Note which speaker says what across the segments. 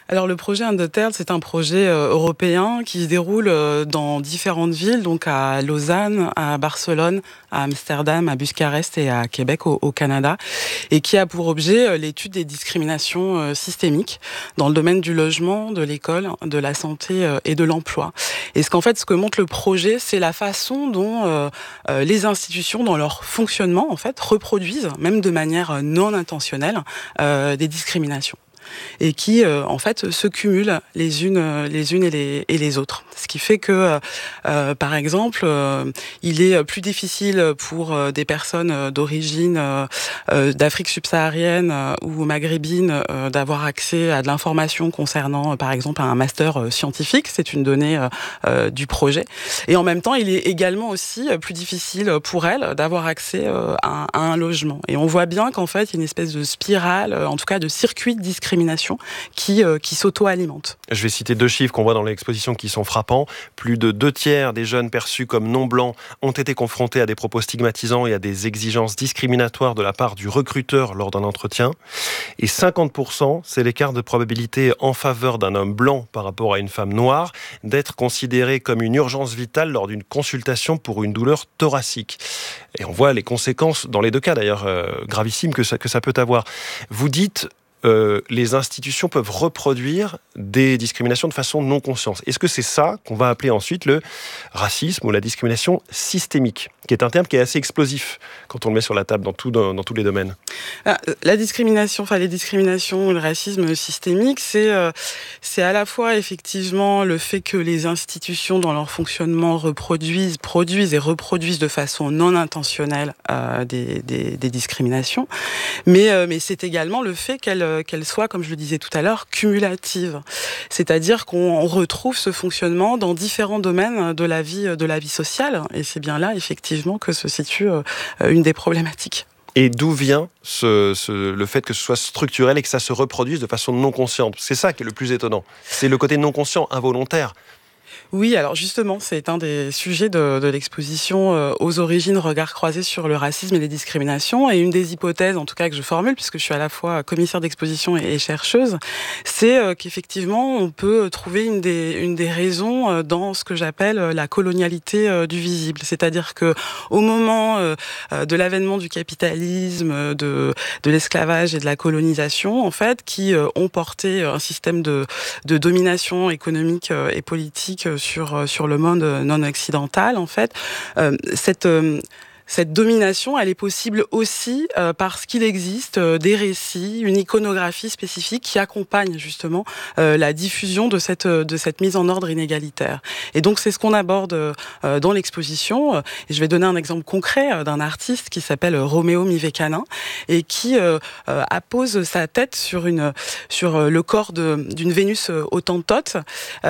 Speaker 1: Alors le projet Undeterred, c'est un projet européen qui se déroule dans différentes villes, donc à Lausanne, à Barcelone, à Amsterdam, à Bucarest et à Québec au Canada, et qui a pour objet l'étude des discriminations systémiques dans le domaine du logement, de l'école, de la santé et de l'emploi. Et ce que montre le projet, c'est la façon dont les institutions, dans leur fonctionnement, en fait, reproduisent, même de manière non intentionnelle, des discriminations. Et qui, en fait, se cumulent les unes et les autres. Ce qui fait que, par exemple, il est plus difficile pour des personnes d'origine d'Afrique subsaharienne ou maghrébine d'avoir accès à de l'information concernant, par exemple, un master scientifique. C'est une donnée du projet. Et en même temps, il est également aussi plus difficile pour elles d'avoir accès à un logement. Et on voit bien qu'en fait, il y a une espèce de spirale, en tout cas de circuit de discrimination qui s'auto-alimente.
Speaker 2: Je vais citer 2 chiffres qu'on voit dans l'exposition qui sont frappants. Plus de 2/3 des jeunes perçus comme non-blancs ont été confrontés à des propos stigmatisants et à des exigences discriminatoires de la part du recruteur lors d'un entretien. Et 50%, c'est l'écart de probabilité en faveur d'un homme blanc par rapport à une femme noire d'être considéré comme une urgence vitale lors d'une consultation pour une douleur thoracique. Et on voit les conséquences, dans les 2 cas d'ailleurs, gravissimes que ça peut avoir. Vous dites... les institutions peuvent reproduire des discriminations de façon non consciente. Est-ce que c'est ça qu'on va appeler ensuite le racisme ou la discrimination systémique, qui est un terme qui est assez explosif quand on le met sur la table dans tous les domaines?
Speaker 1: Les discriminations, le racisme systémique, c'est à la fois effectivement le fait que les institutions dans leur fonctionnement produisent et reproduisent de façon non intentionnelle des discriminations, mais c'est également le fait qu'elles soient, comme je le disais tout à l'heure, cumulatives. C'est-à-dire qu'on retrouve ce fonctionnement dans différents domaines de la vie sociale, et c'est bien là effectivement que se situe une des problématiques.
Speaker 2: Et d'où vient le fait que ce soit structurel et que ça se reproduise de façon non consciente? C'est ça qui est le plus étonnant. C'est le côté non conscient, involontaire.
Speaker 1: Oui, alors justement, c'est un des sujets de l'exposition aux origines, regards croisés sur le racisme et les discriminations. Et une des hypothèses, en tout cas que je formule, puisque je suis à la fois commissaire d'exposition et chercheuse, c'est qu'effectivement, on peut trouver une des raisons dans ce que j'appelle la colonialité du visible. C'est-à-dire que au moment de l'avènement du capitalisme, de l'esclavage et de la colonisation, en fait, qui ont porté un système de domination économique et politique sur le monde non occidental, en fait, cette domination, elle est possible aussi parce qu'il existe des récits, une iconographie spécifique qui accompagne justement la diffusion de cette mise en ordre inégalitaire. Et donc c'est ce qu'on aborde dans l'exposition. Et je vais donner un exemple concret d'un artiste qui s'appelle Roméo Mivekanin et qui appose sa tête sur le corps d'une Vénus autantote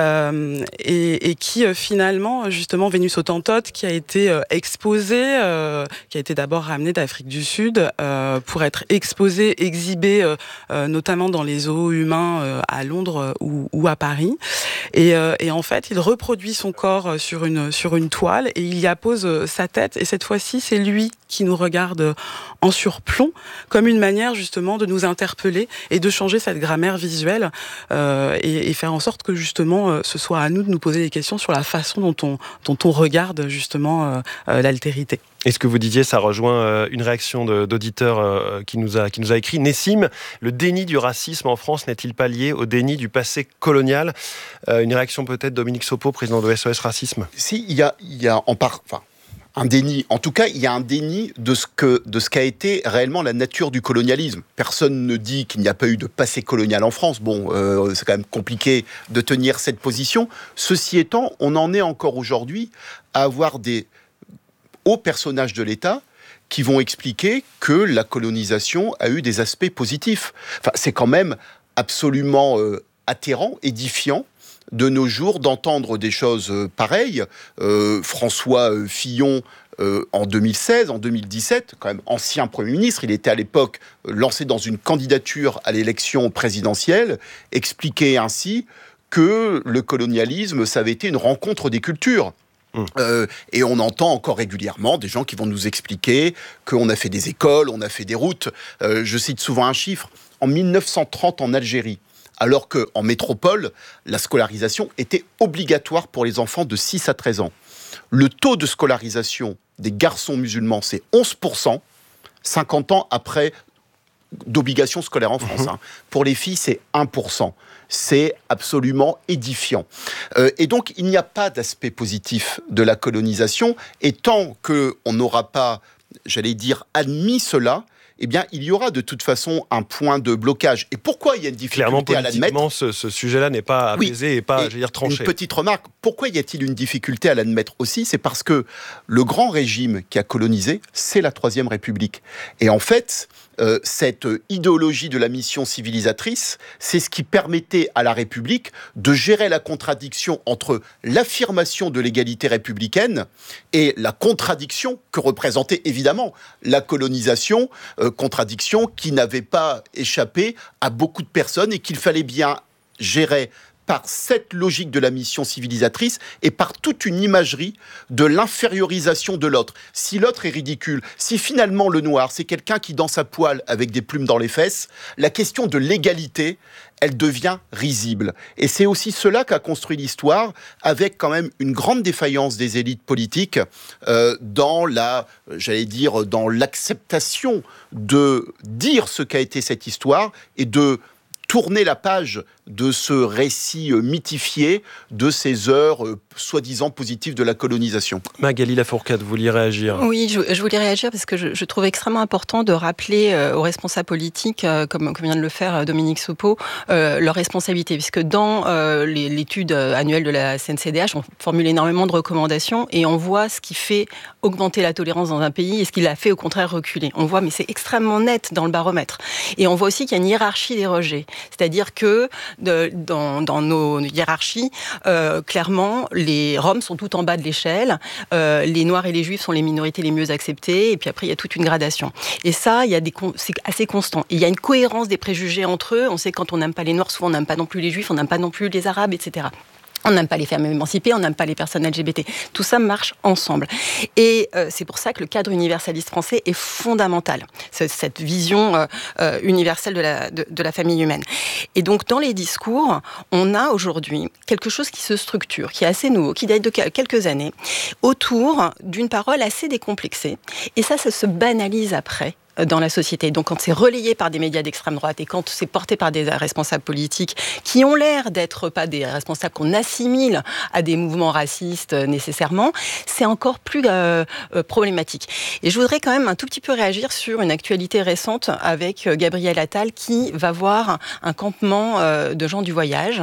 Speaker 1: et qui finalement, justement, Vénus autantote qui a été exposée, qui a été d'abord ramenée d'Afrique du Sud pour être exposée, exhibée, notamment dans les zoos humains à Londres ou à Paris. Et en fait, il reproduit son corps sur une toile et il y appose sa tête. Et cette fois-ci, c'est lui qui nous regarde en surplomb, comme une manière justement de nous interpeller et de changer cette grammaire visuelle et faire en sorte que justement ce soit à nous de nous poser des questions sur la façon dont on regarde justement l'altérité.
Speaker 2: Et ce que vous disiez, ça rejoint une réaction d'auditeur qui nous a écrit. Nessim, le déni du racisme en France n'est-il pas lié au déni du passé colonial? Une réaction peut-être, Dominique Sopo, président de SOS Racisme.
Speaker 3: Si, il y a un déni. En tout cas, il y a un déni de ce qu'a été réellement la nature du colonialisme. Personne ne dit qu'il n'y a pas eu de passé colonial en France. Bon, c'est quand même compliqué de tenir cette position. Ceci étant, on en est encore aujourd'hui à avoir des hauts personnages de l'État qui vont expliquer que la colonisation a eu des aspects positifs. Enfin, c'est quand même absolument atterrant, édifiant, de nos jours, d'entendre des choses pareilles. François Fillon, en 2016, en 2017, quand même ancien Premier ministre, il était à l'époque lancé dans une candidature à l'élection présidentielle, expliquait ainsi que le colonialisme, ça avait été une rencontre des cultures. Et on entend encore régulièrement des gens qui vont nous expliquer qu'on a fait des écoles, on a fait des routes. Je cite souvent un chiffre. En 1930, en Algérie, alors qu'en métropole, la scolarisation était obligatoire pour les enfants de 6 à 13 ans. Le taux de scolarisation des garçons musulmans, c'est 11%, 50 ans après d'obligation scolaire en France. Pour les filles, c'est 1%. C'est absolument édifiant. Et donc, il n'y a pas d'aspect positif de la colonisation. Et tant qu'on n'aura pas, j'allais dire, admis cela, eh bien, il y aura de toute façon un point de blocage. Et pourquoi il y a une difficulté à l'admettre ?
Speaker 2: Clairement, ce sujet-là n'est pas apaisé et pas, j'allais dire, tranché.
Speaker 3: Une petite remarque, pourquoi y a-t-il une difficulté à l'admettre aussi ? C'est parce que le grand régime qui a colonisé, c'est la Troisième République. Et en fait, cette idéologie de la mission civilisatrice, c'est ce qui permettait à la République de gérer la contradiction entre l'affirmation de l'égalité républicaine et la contradiction que représentait évidemment la colonisation, contradiction qui n'avait pas échappé à beaucoup de personnes et qu'il fallait bien gérer par cette logique de la mission civilisatrice et par toute une imagerie de l'infériorisation de l'autre. Si l'autre est ridicule, si finalement le noir, c'est quelqu'un qui danse à poil avec des plumes dans les fesses, la question de l'égalité, elle devient risible. Et c'est aussi cela qu'a construit l'histoire, avec quand même une grande défaillance des élites politiques dans l'acceptation de dire ce qu'a été cette histoire et de tourner la page de ce récit mythifié de ces heures soi-disant positives de la colonisation.
Speaker 2: Magali Lafourcade, vous vouliez réagir ?
Speaker 4: Oui, je voulais réagir parce que je trouve extrêmement important de rappeler aux responsables politiques, comme vient de le faire Dominique Sopo, leur responsabilité, puisque dans l'étude annuelle de la CNCDH, on formule énormément de recommandations et on voit ce qui fait augmenter la tolérance dans un pays et ce qui l'a fait au contraire reculer. On voit, mais c'est extrêmement net dans le baromètre. Et on voit aussi qu'il y a une hiérarchie des rejets, c'est-à-dire que dans nos hiérarchies, clairement, les Roms sont tout en bas de l'échelle, les Noirs et les Juifs sont les minorités les mieux acceptées, et puis après, il y a toute une gradation. Et ça, c'est assez constant. Et il y a une cohérence des préjugés entre eux. On sait que quand on n'aime pas les Noirs, souvent on n'aime pas non plus les Juifs, on n'aime pas non plus les Arabes, etc. On n'aime pas les femmes émancipées, on n'aime pas les personnes LGBT. Tout ça marche ensemble. Et c'est pour ça que le cadre universaliste français est fondamental. Cette vision universelle de la famille humaine. Et donc, dans les discours, on a aujourd'hui quelque chose qui se structure, qui est assez nouveau, qui date de quelques années, autour d'une parole assez décomplexée. Et ça se banalise après dans la société. Donc quand c'est relayé par des médias d'extrême droite et quand c'est porté par des responsables politiques qui ont l'air d'être pas des responsables qu'on assimile à des mouvements racistes nécessairement, c'est encore plus problématique. Et je voudrais quand même un tout petit peu réagir sur une actualité récente avec Gabriel Attal qui va voir un campement de gens du voyage.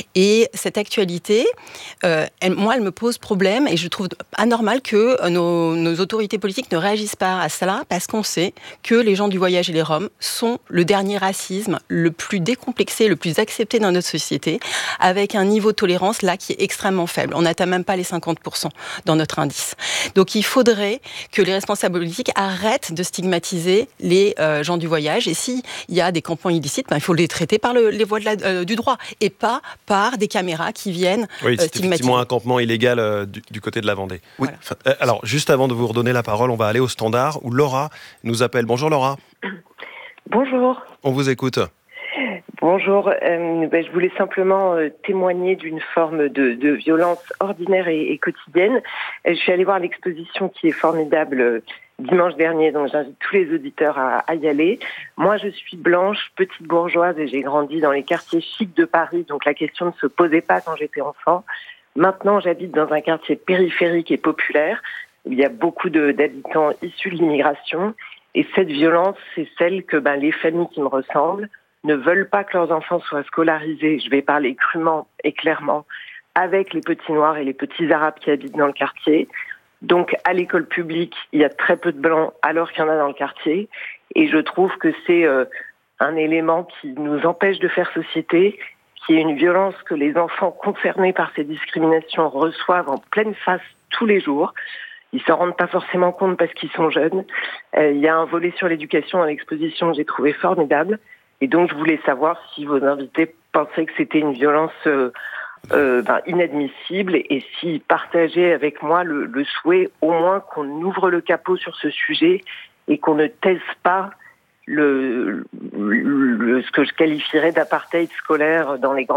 Speaker 4: Et cette actualité, elle me pose problème et je trouve anormal que nos autorités politiques ne réagissent pas à cela parce qu'on sait que les gens du voyage et les Roms sont le dernier racisme le plus décomplexé, le plus accepté dans notre société, avec un niveau de tolérance là qui est extrêmement faible. On n'atteint même pas les 50% dans notre indice. Donc il faudrait que les responsables politiques arrêtent de stigmatiser les gens du voyage. Et s'il y a des campements illicites, il faut les traiter par les voies du droit et pas par des caméras qui viennent
Speaker 2: c'est
Speaker 4: stigmatiser.
Speaker 2: Effectivement un campement illégal du côté de la Vendée.
Speaker 3: Oui.
Speaker 2: Voilà. Alors, juste avant de vous redonner la parole, on va aller au standard où Laura nous appelle. Bonjour Laura.
Speaker 5: Bonjour.
Speaker 2: On vous écoute.
Speaker 5: Bonjour. Je voulais simplement témoigner d'une forme de violence ordinaire et quotidienne. Je suis allée voir l'exposition qui est formidable dimanche dernier, donc j'invite tous les auditeurs à y aller. Moi, je suis blanche, petite bourgeoise et j'ai grandi dans les quartiers chics de Paris, donc la question ne se posait pas quand j'étais enfant. Maintenant, j'habite dans un quartier périphérique et populaire où il y a beaucoup d'habitants issus de l'immigration. Et cette violence, c'est celle que les familles qui me ressemblent ne veulent pas que leurs enfants soient scolarisés. Je vais parler crûment et clairement avec les petits noirs et les petits arabes qui habitent dans le quartier. Donc, à l'école publique, il y a très peu de blancs alors qu'il y en a dans le quartier. Et je trouve que c'est un élément qui nous empêche de faire société, qui est une violence que les enfants concernés par ces discriminations reçoivent en pleine face tous les jours. Ils s'en rendent pas forcément compte parce qu'ils sont jeunes. Il y a un volet sur l'éducation dans l'exposition que j'ai trouvé formidable. Et donc, je voulais savoir si vos invités pensaient que c'était une violence inadmissible et s'ils partageaient avec moi le souhait au moins qu'on ouvre le capot sur ce sujet et qu'on ne taise pas ce que je qualifierais d'apartheid scolaire dans les grandes